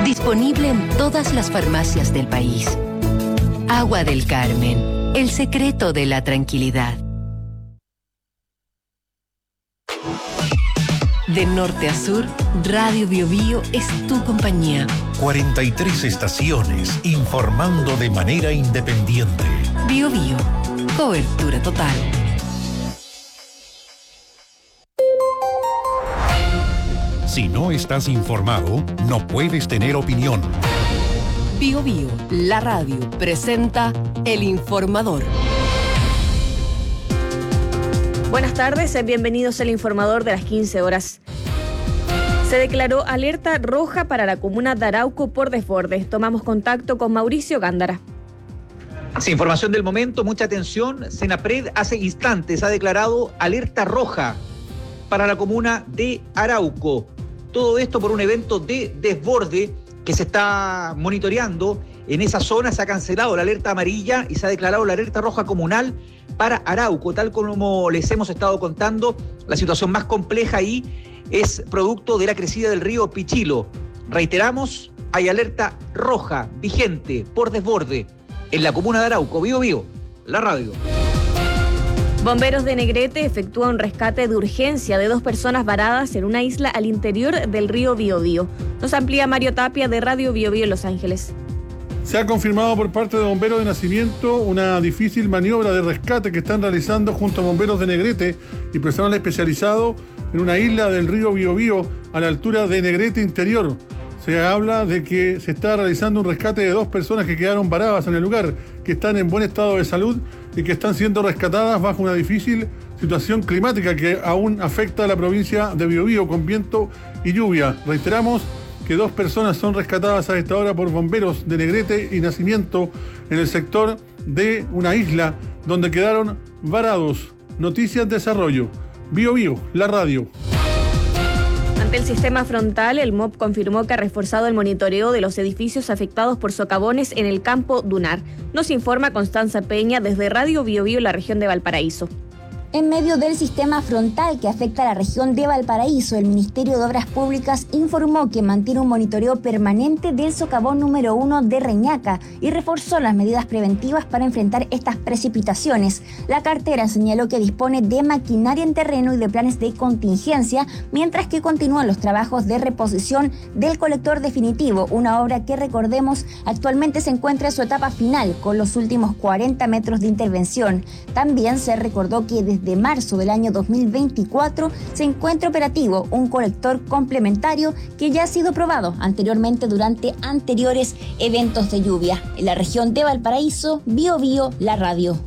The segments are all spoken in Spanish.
Disponible en todas las farmacias del país. Agua del Carmen, el secreto de la tranquilidad. De norte a sur, Radio Biobío es tu compañía. 43 estaciones informando de manera independiente. Biobío, cobertura total. Si no estás informado, no puedes tener opinión. Biobío, la radio, presenta El Informador. Buenas tardes, bienvenidos al Informador de las 15 horas. Se declaró alerta roja para la comuna de Arauco por desborde. Tomamos contacto con Mauricio Gándara. Sí, información del momento, mucha atención. Senapred hace instantes ha declarado alerta roja para la comuna de Arauco. Todo esto por un evento de desborde que se está monitoreando. En esa zona se ha cancelado la alerta amarilla y se ha declarado la alerta roja comunal para Arauco. Tal como les hemos estado contando, la situación más compleja ahí es producto de la crecida del río Pichilo. Reiteramos, hay alerta roja vigente por desborde en la comuna de Arauco. Biobío, la radio. Bomberos de Negrete efectúan un rescate de urgencia de 2 personas varadas en una isla al interior del río Biobío. Nos amplía Mario Tapia de Radio Biobío en Los Ángeles. Se ha confirmado por parte de Bomberos de Nacimiento una difícil maniobra de rescate que están realizando junto a Bomberos de Negrete y personal especializado en una isla del río Biobío a la altura de Negrete Interior. Se habla de que se está realizando un rescate de 2 personas que quedaron varadas en el lugar, que están en buen estado de salud y que están siendo rescatadas bajo una difícil situación climática que aún afecta a la provincia de Biobío con viento y lluvia. Reiteramos que 2 personas son rescatadas a esta hora por Bomberos de Negrete y Nacimiento en el sector de una isla donde quedaron varados. Noticias Desarrollo. Biobío, la radio. Ante el sistema frontal, el MOP confirmó que ha reforzado el monitoreo de los edificios afectados por socavones en el campo dunar. Nos informa Constanza Peña desde Radio Biobío, la región de Valparaíso. En medio del sistema frontal que afecta a la región de Valparaíso, el Ministerio de Obras Públicas informó que mantiene un monitoreo permanente del socavón número 1 de Reñaca y reforzó las medidas preventivas para enfrentar estas precipitaciones. La cartera señaló que dispone de maquinaria en terreno y de planes de contingencia, mientras que continúan los trabajos de reposición del colector definitivo, una obra que, recordemos, actualmente se encuentra en su etapa final, con los últimos 40 metros de intervención. También se recordó que desde marzo del año 2024 se encuentra operativo un colector complementario que ya ha sido probado anteriormente durante anteriores eventos de lluvia. En la región de Valparaíso, Biobío, la radio.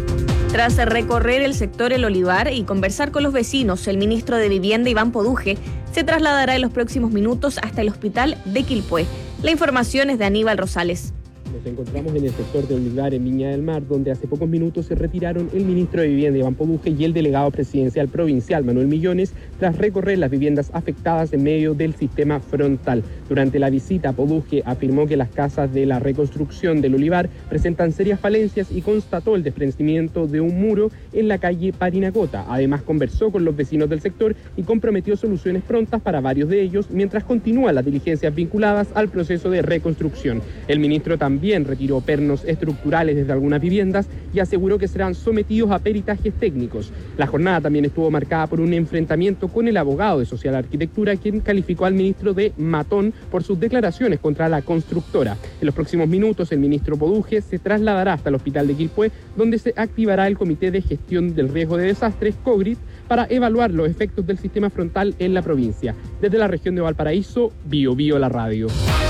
Tras recorrer el sector El Olivar y conversar con los vecinos, el ministro de Vivienda, Iván Poduje, se trasladará en los próximos minutos hasta el hospital de Quilpué. La información es de Aníbal Rosales. Nos encontramos en el sector de Olivar, en Viña del Mar, donde hace pocos minutos se retiraron el ministro de Vivienda, Iván Poduje, y el delegado presidencial provincial, Manuel Millones, tras recorrer las viviendas afectadas en medio del sistema frontal. Durante la visita, Poduje afirmó que las casas de la reconstrucción del Olivar presentan serias falencias y constató el desprendimiento de un muro en la calle Parinacota. Además, conversó con los vecinos del sector y comprometió soluciones prontas para varios de ellos, mientras continúan las diligencias vinculadas al proceso de reconstrucción. El ministro también retiró pernos estructurales desde algunas viviendas y aseguró que serán sometidos a peritajes técnicos. La jornada también estuvo marcada por un enfrentamiento con el abogado de Social Arquitectura, quien calificó al ministro de matón por sus declaraciones contra la constructora. En los próximos minutos, el ministro Poduje se trasladará hasta el hospital de Quilpué, donde se activará el Comité de Gestión del Riesgo de Desastres, COGRID, para evaluar los efectos del sistema frontal en la provincia. Desde la región de Valparaíso, Biobío, la radio.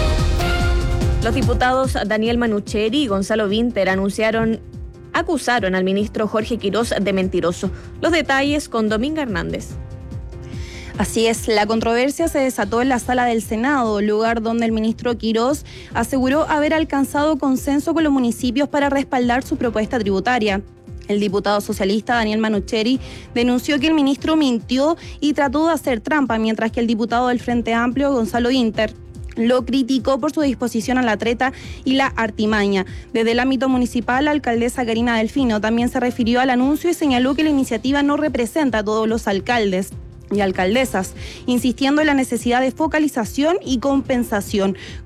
Los diputados Daniel Manucheri y Gonzalo Vinter acusaron al ministro Jorge Quirós de mentiroso. Los detalles con Dominga Hernández. Así es, la controversia se desató en la sala del Senado, lugar donde el ministro Quirós aseguró haber alcanzado consenso con los municipios para respaldar su propuesta tributaria. El diputado socialista Daniel Manucheri denunció que el ministro mintió y trató de hacer trampa, mientras que el diputado del Frente Amplio, Gonzalo Vinter, lo criticó por su disposición a la treta y la artimaña. Desde el ámbito municipal, la alcaldesa Karina Delfino también se refirió al anuncio y señaló que la iniciativa no representa a todos los alcaldes y alcaldesas, insistiendo en la necesidad de focalización y compensación.